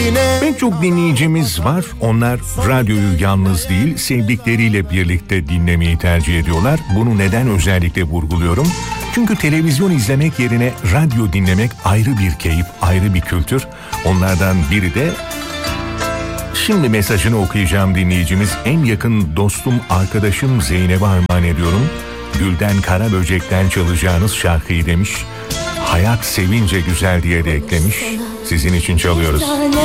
Pek çok dinleyicimiz var. Onlar radyoyu yalnız değil, sevdikleriyle birlikte dinlemeyi tercih ediyorlar. Bunu neden özellikle vurguluyorum? Çünkü televizyon izlemek yerine radyo dinlemek ayrı bir keyif, ayrı bir kültür. Onlardan biri de şimdi mesajını okuyacağım dinleyicimiz, en yakın dostum, arkadaşım Zeynep'e armağan ediyorum. Gülden Karaböcek'ten çalacağınız şarkıyı demiş. Hayat sevince güzel diye de eklemiş. Sizin için çalıyoruz.